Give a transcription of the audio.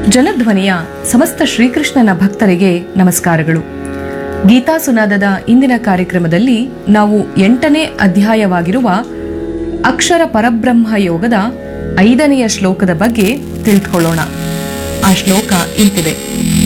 ಜನಧ್ವನಿಯ ಸಮಸ್ತ ಶ್ರೀಕೃಷ್ಣನ ಭಕ್ತರಿಗೆ ನಮಸ್ಕಾರಗಳು. ಗೀತಾ ಸುನಾದದ ಇಂದಿನ ಕಾರ್ಯಕ್ರಮದಲ್ಲಿ ನಾವು 8ನೇ ಅಧ್ಯಾಯವಾಗಿರುವ ಅಕ್ಷರ ಪರಬ್ರಹ್ಮ ಯೋಗದ 5ನೆಯ ಶ್ಲೋಕದ ಬಗ್ಗೆ ತಿಳಿದುಕೊಳ್ಳೋಣ. ಆ ಶ್ಲೋಕ ಇಂತಿದೆ: